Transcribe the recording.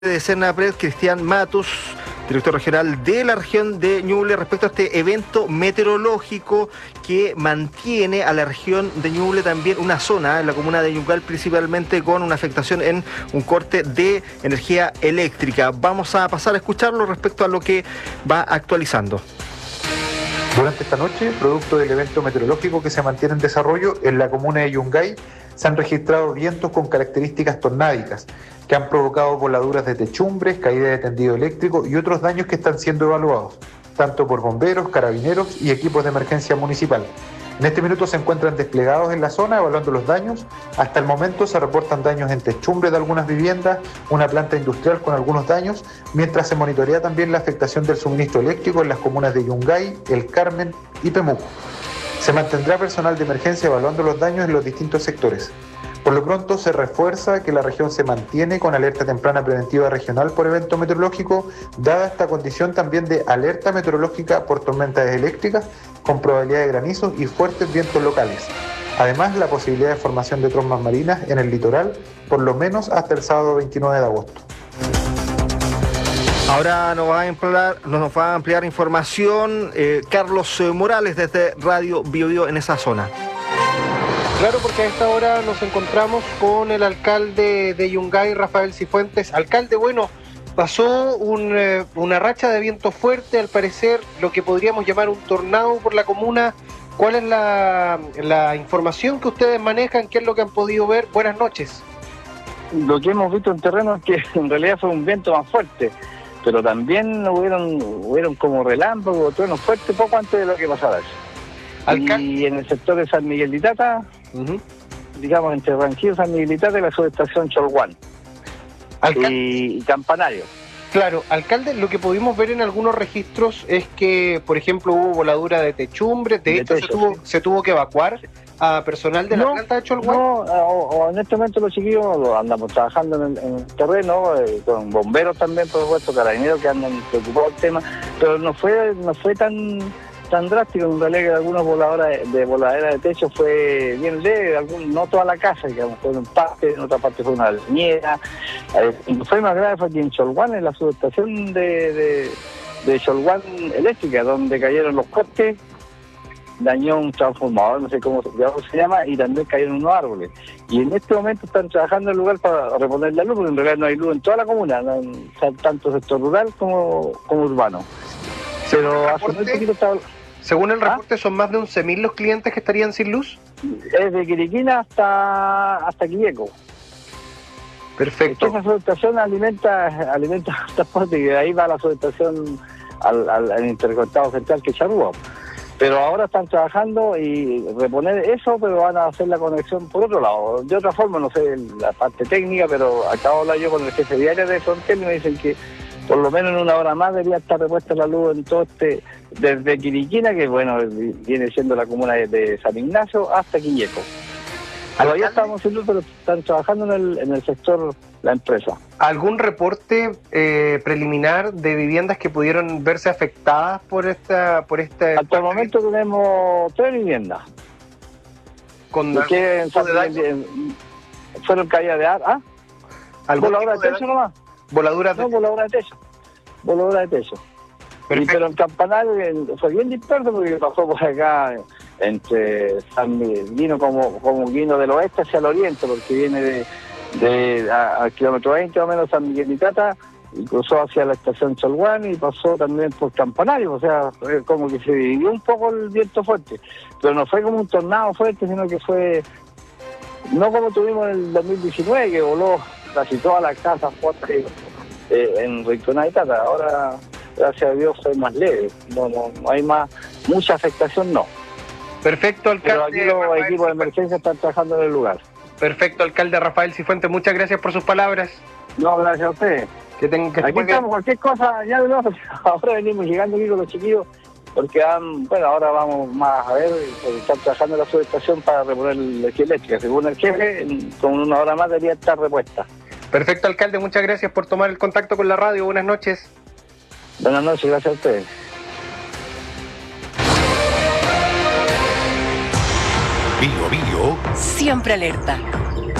De Senapred, Cristian Matus, director regional de la región de Ñuble, respecto a este evento meteorológico que mantiene a la región de Ñuble también una zona en la comuna de Yungay, principalmente con una afectación en un corte de energía eléctrica. Vamos a pasar a escucharlo respecto a lo que va actualizando. Durante esta noche, producto del evento meteorológico que se mantiene en desarrollo en la comuna de Yungay, se han registrado vientos con características tornádicas que han provocado voladuras de techumbres, caída de tendido eléctrico y otros daños que están siendo evaluados, tanto por bomberos, carabineros y equipos de emergencia municipal. En este minuto se encuentran desplegados en la zona evaluando los daños. Hasta el momento se reportan daños en techumbres de algunas viviendas, una planta industrial con algunos daños, mientras se monitorea también la afectación del suministro eléctrico en las comunas de Yungay, El Carmen y Pemuco. Se mantendrá personal de emergencia evaluando los daños en los distintos sectores. Por lo pronto se refuerza que la región se mantiene con alerta temprana preventiva regional por evento meteorológico, dada esta condición también de alerta meteorológica por tormentas eléctricas con probabilidad de granizos y fuertes vientos locales. Además, la posibilidad de formación de trombas marinas en el litoral, por lo menos hasta el sábado 29 de agosto. Ahora nos va a ampliar información Carlos Morales desde Radio Biobío en esa zona. Claro, porque a esta hora nos encontramos con el alcalde de Yungay, Rafael Cifuentes. Alcalde, bueno, pasó una racha de viento fuerte, al parecer lo que podríamos llamar un tornado por la comuna. ¿Cuál es la información que ustedes manejan? ¿Qué es lo que han podido ver? Buenas noches. Lo que hemos visto en terreno es que en realidad fue un viento más fuerte, pero también hubieron como relámpagos, truenos fuertes poco antes de lo que pasara eso. Y en el sector de San Miguel de Itata, digamos entre Ranquillo, San Miguel de Itata y la subestación Cholguán y Campanario. Claro, alcalde, lo que pudimos ver en algunos registros es que, por ejemplo, hubo voladura de techumbres, de hecho se tuvo que evacuar a personal de la planta de Cholguán. No, en este momento los chiquillos andamos trabajando en el terreno, con bomberos también, por supuesto, carabineros que andan preocupados del tema, pero no fue tan drástico. En realidad que algunas voladeras de techo fue bien leve, no toda la casa, digamos, fue en parte, en otra parte fue una leñera. Lo fue más grave fue aquí en Cholguán, en la subestación de Cholguán eléctrica, donde cayeron los cortes, dañó un transformador, no sé cómo se llama, y también cayeron unos árboles. Y en este momento están trabajando en el lugar para reponer la luz, porque en realidad no hay luz en toda la comuna, tanto sector rural como urbano. Pero hace muy poquito estaba... Según el reporte, ¿son más de 11.000 los clientes que estarían sin luz? Es de Quiriquina hasta Quilleco. Perfecto. Esa subestación alimenta transporte, y de ahí va la subestación al interconectado central que es Charrúa. Pero ahora están trabajando y reponer eso, pero van a hacer la conexión por otro lado. De otra forma, no sé la parte técnica, pero acabo de hablar yo con el jefe de área de Frontel y me dicen que por lo menos en una hora más debería estar repuesta la luz en todo desde Quiriquina, que bueno, viene siendo la comuna de San Ignacio, hasta Quilleco. Todavía estamos sin luz, pero están trabajando en el sector la empresa. ¿Algún reporte preliminar de viviendas que pudieron verse afectadas por este? Hasta el momento tenemos 3 viviendas. ¿Con fueron caídas de ar? ¿Voladura de techo nomás? ¿Voladuras de techo? Voladura de techo. Pero en Campanario fue bien disperso porque pasó por acá entre vino como vino del oeste hacia el oriente, porque viene al kilómetro 20 o menos San Miguel de Itata y cruzó hacia la estación Cholguán y pasó también por Campanario, o sea, como que se dividió un poco el viento fuerte, pero no fue como un tornado fuerte, sino que fue no como tuvimos en el 2019, que voló casi todas las casas fuertes en Rinconada de Itata. Ahora, gracias a Dios, fue más leve, no hay mucha afectación, no. Perfecto, alcalde. Pero aquí los equipos de emergencia están trabajando en el lugar. Perfecto, alcalde Rafael Cifuentes, muchas gracias por sus palabras. No, gracias a ustedes. Aquí estamos, cualquier cosa, ya no, ahora venimos llegando aquí con los chiquillos, porque ahora vamos más a ver, porque están trabajando en la subestación para reponer la energía eléctrica. Según el jefe, con una hora más debería estar repuesta. Perfecto, alcalde, muchas gracias por tomar el contacto con la radio. Buenas noches. Buenas noches, gracias a ustedes. Biobío siempre alerta.